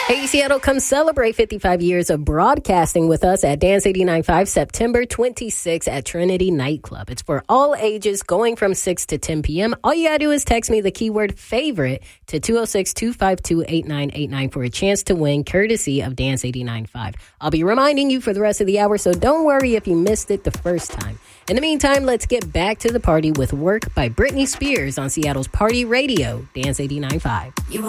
Hey, Seattle, come celebrate 55 years of broadcasting with us at Dance 89.5 September 26 at Trinity Nightclub. It's for all ages, going from 6 to 10 p.m. All you gotta do is text me the keyword favorite to 206-252-8989 for a chance to win, courtesy of Dance 89.5. I'll be reminding you for the rest of the hour, so don't worry if you missed it the first time. In the meantime, let's get back to the party with Work by Britney Spears on Seattle's Party Radio, Dance 89.5.